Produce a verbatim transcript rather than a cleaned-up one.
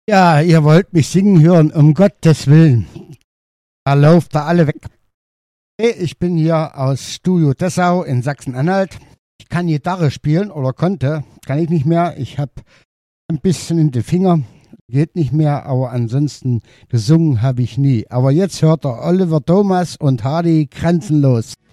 Ja, ihr wollt mich singen hören, um Gottes Willen. Da lauft da alle weg. Hey, ich bin hier aus Studio Dessau in Sachsen-Anhalt. Ich kann Gitarre spielen oder konnte, kann ich nicht mehr. Ich habe ein bisschen in die Finger, geht nicht mehr, aber ansonsten gesungen habe ich nie. Aber jetzt hört er Oliver Thomas und Hardy grenzenlos.